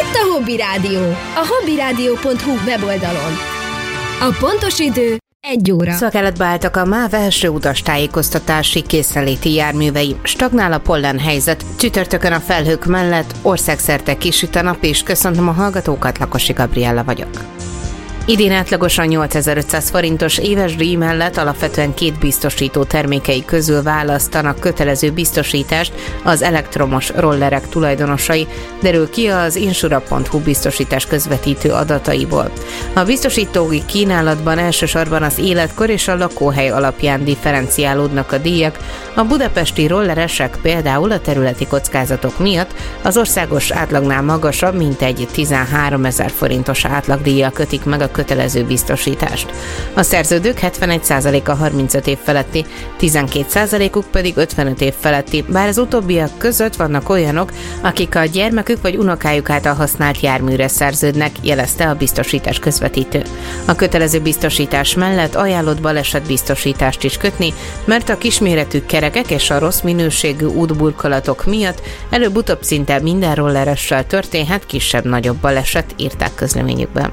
Itt a Hobby Rádió, a hobbyradio.hu weboldalon. A pontos idő 1 óra. Szolgálatba álltak a MÁV első utastájékoztatási készenléti járművei. Stagnál a pollenhelyzet. Csütörtökön a felhők mellett országszerte kisüt a nap, és köszöntöm a hallgatókat, Lakosi Gabriella vagyok. Idén átlagosan 8500 forintos éves díj mellett alapvetően 2 biztosító termékei közül választanak kötelező biztosítást az elektromos rollerek tulajdonosai, derül ki az insura.hu biztosítás közvetítő adataiból. A biztosítói kínálatban elsősorban az életkor és a lakóhely alapján differenciálódnak a díjak. A budapesti rolleresek például a területi kockázatok miatt az országos átlagnál magasabb, mintegy 13 000 forintos átlagdíjjal kötik meg a kötelező biztosítást. A szerződők 71%-a 35 év feletti, 12%-uk pedig 55 év feletti, bár az utóbbiak között vannak olyanok, akik a gyermekük vagy unokájuk által használt járműre szerződnek, jelezte a biztosítás közvetítő. A kötelező biztosítás mellett ajánlott balesetbiztosítást is kötni, mert a kisméretű kerekek és a rossz minőségű útburkolatok miatt előbb-utóbb szinte minden rolleressel történhet kisebb-nagyobb baleset, írták közleményükben.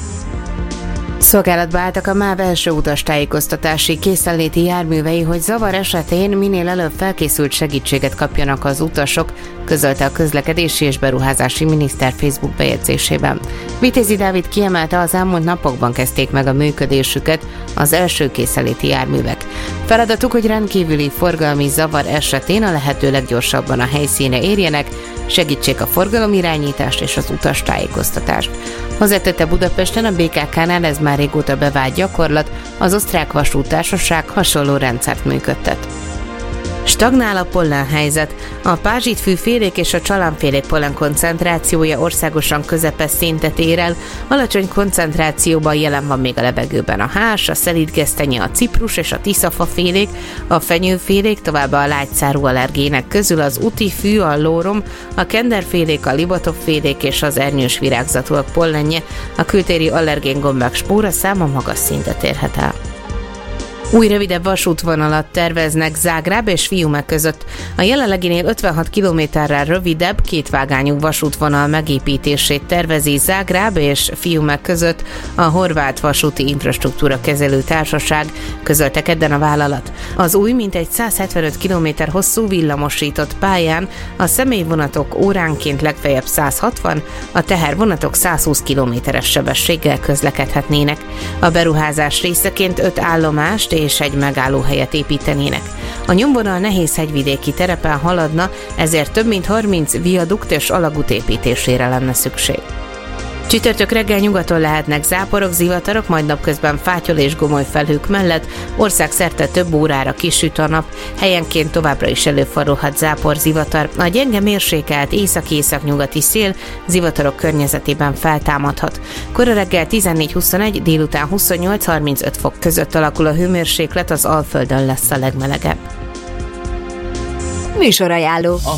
Szolgálatba álltak a MÁV első utastájékoztatási készenléti járművei, hogy zavar esetén minél előbb felkészült segítséget kapjanak az utasok, közölte a közlekedési és beruházási miniszter Facebook bejegyzésében. Vitézi Dávid kiemelte, az elmúlt napokban kezdték meg a működésüket az első készenléti járművek. Feladatuk, hogy rendkívüli forgalmi zavar esetén a lehető leggyorsabban a helyszíne érjenek, segítsék a forgalomirányítást és az utastájékoztatást. Hozzátette, Budapesten a BKK-nál ez már régóta bevált gyakorlat, az Osztrák Vasúttársaság hasonló rendszert működtet. Stagnál a pollenhelyzet. A pázsitfűfélék és a csalánfélék pollen koncentrációja országosan közepes szintet ér el, alacsony koncentrációban jelen van még a levegőben a hás, a szelídgesztenye, a ciprus és a tiszafafélék, a fenyőfélék, továbbá a lágyszárú allergének közül az utifű, a lórom, a kenderfélék, a libatopfélék és az ernyős virágzatúak pollenje, a kültéri allergéngombák spóra száma magas szintet érhet el. Új rövidebb vasútvonalat terveznek Zágráb és Fiume között. A jelenleginél 56 kilométerrel rövidebb, kétvágányú vasútvonal megépítését tervezi Zágráb és Fiume között a Horvát Vasúti Infrastruktúra Kezelő Társaság, közölte kedden a vállalat. Az új, mintegy 175 km hosszú villamosított pályán a személyvonatok óránként legfeljebb 160, a tehervonatok 120 km-es sebességgel közlekedhetnének. A beruházás részeként 5 állomást és egy megállóhelyet építenének. A nyomvonal nehéz hegyvidéki terepen haladna, ezért több mint 30 viadukt és alagút építésére lenne szükség. Csütörtök reggel nyugaton lehetnek záporok, zivatarok, majd napközben fátyol és gomoly felhők mellett országszerte több órára kisüt a nap, helyenként továbbra is előfordulhat zápor, zivatar. A gyenge mérsékelt észak-északnyugati szél zivatarok környezetében feltámadhat. Kora reggel 14-21, délután 28-35 fok között alakul a hőmérséklet, az Alföldön lesz a legmelegebb. Műsorajánló.